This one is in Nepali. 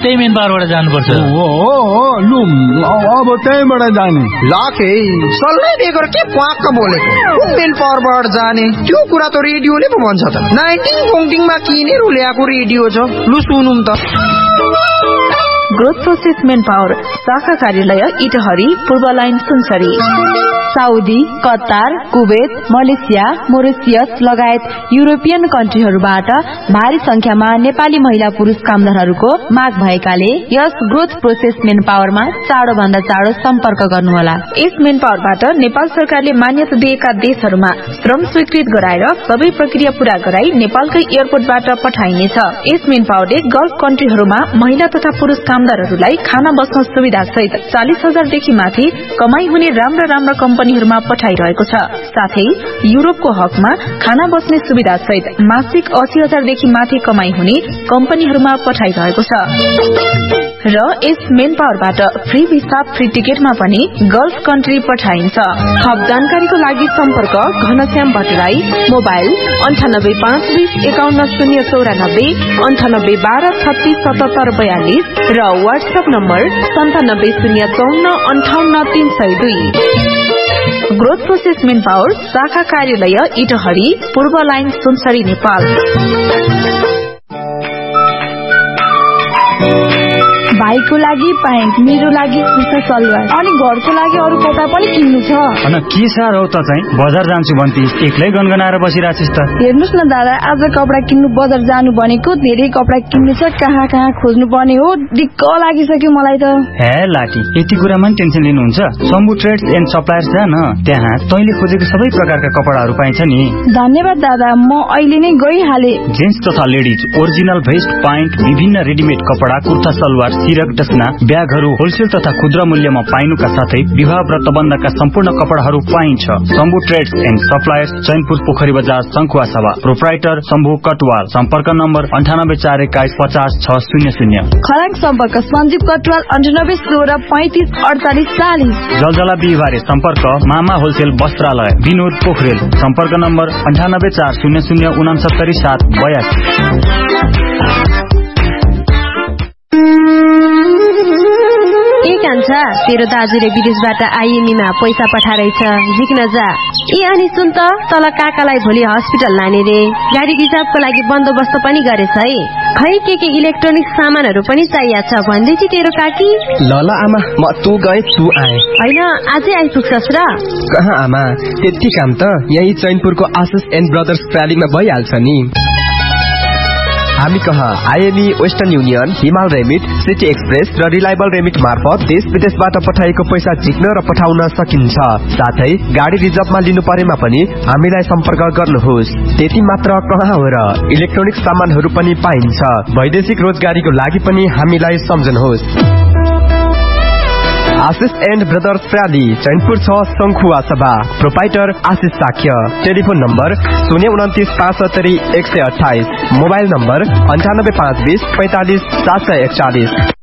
त्यही मेन पावरबाट जानुपर्छ। लु अब त्यहीबाट जाने लाखे सल्लाह दिएको के प्वाक्क बोलेको मेन पावरबाट जाने त्यो कुरा त रेडियोले पो भन्छ त 19 किनेर ल्याएको रेडियो छ लु सुनौँ त। ग्रोथ प्रोसेस मेन पावर शाखा कार्यालय इटहरी पूर्व line Sunsari. Saudi, Qatar, Kuwait, Malaysia, Mauritius लगायत युरोपियन कन्ट्रीहरूबाट भारी संख्यामा नेपाली महिला पुरुष कामदारहरूको माग भएकाले यस ग्रोथ प्रोसेस मेन पावरमा चाँडो भन्दा चाँडो सम्पर्क गर्नुहोला। यस मेन पावरबाट नेपाल सरकारले मान्यता दिएका देशहरूमा श्रम स्वीकृत गराएर सबै प्रक्रिया पूरा गराई नेपालकै एयरपोर्टबाट पठाइनेछ। यस मेन पावरले गल्फ कन्ट्रीहरूमा महिला तथा पुरुष कामदारहरूलाई खाना बस्न सुविधा सहित 40,000 देखि माथि कमाई हुने राम्रा राम्रा कम्पनीहरूमा पठाइरहेको छ। साथै युरोपको हकमा खाना बस्ने सुविधा सहित मासिक 80,000 देखि माथि कमाई हुने कम्पनीहरूमा पठाइरहेको छ। र यस मेन पावरबाट फ्री भिसा फ्री टिकटमा पनि गल्फ कन्ट्री पठाइन्छ। थप जानकारीको लागि सम्पर्क घनश्याम भट्टराई, मोबाइल 9852510094 9812367742 र WhatsApp number 9705458302। Growth process main power शाखा कार्यालय इटहरी पूर्व लाइन सुनसरी नेपाल। भाइको लागि प्यान्ट, मेरो लागि कुर्ता सलवार अनि घरको लागि अरू कपडा पनि किन्नु छ। अनि के सार हो त चाहिँ बजार जान्छु भन्ती एक्लै गनगनाएर बसिराछिस् त। हेर्नुस् न दादा, आज कपडा किन्नु बजार जानु भनेको धेरै कपडा किन्नु छ, कहाँ कहाँ खोज्नु पर्ने हो, दिक्क लागिसक्यो मलाई त। हे लाटी, यति कुरामा नि टेन्सन लिनुहुन्छ? शम्भु ट्रेड्स एन्ड सप्लायर्स जा न, त्यहाँ तैँले खोजेको सबै प्रकारका कपडाहरू पाइन्छ नि। धन्यवाद दादा, म अहिले नै गइहाले। जेन्ट्स तथा लेडिज ओरिजिनल भेस्ट, प्यान्ट, विभिन्न रेडिमेड कपडा, कुर्ता सलवार, सिरक, डस्ना, ब्यागहरू होलसेल तथा खुद्रा मूल्यमा पाइनुका साथै विवाह व्रतबन्धका सम्पूर्ण कपडाहरू पाइन्छ। Shambhu trades and suppliers, Chainpur पोखरी बजार, शंखुवा सभा। प्रोप्राइटर शम्भु कटवाल। सम्पर्क नम्बर 9841215600। खराङ सम्पर्क सञ्जीव कटवाल 9816354840। जलजला बिहिबारे सम्पर्क मामा होलसेल वस्त्रालय, विनोद पोखरेल। सम्पर्क नम्बर 9840099772। तेरो दाजुले विदेशबाट आइएमईमा पैसा पठाइरहेछ, झिक्न जा। अनि सुन त, तल काकालाई भोलि हस्पिटल लाने रे, गाडी रिजर्भको लागि बन्दोबस्त पनि गरेछ है। खै के इलेक्ट्रोनिक सामानहरू पनि चाहिएको छ भन्दै थियो तेरो काकी। ल आमा, म तू गए तू आए होइन, आजै आइपुग्छस् र? कहाँ आमा, त्यति काम त यही चैनपुरको आशिष एन्ड ब्रदर्स प्रालीमा भइहाल्छ नि। हामी कहाँ आइएमई, वेस्टर्न युनियन, हिमाल रेमिट, सिटी एक्सप्रेस र रिलायबल रेमिट मार्फत देश विदेशबाट पठाएको पैसा झिक्न र पठाउन सकिन्छ। साथै गाडी रिजर्भमा लिनु परेमा पनि हामीलाई सम्पर्क गर्नुहोस्। त्यति मात्र कहाँ हो र, इलेक्ट्रोनिक सामानहरू पनि पाइन्छ। वैदेशिक रोजगारीको लागि पनि हामीलाई सम्झनुहोस्। आशिष एन्ड ब्रदर्स प्राली, चैनपुर 6, शंखुवा सभा। प्रोप्राइटर आशिष Shakya. Telephone number 029 570 128। Mobile number 98520 45 741।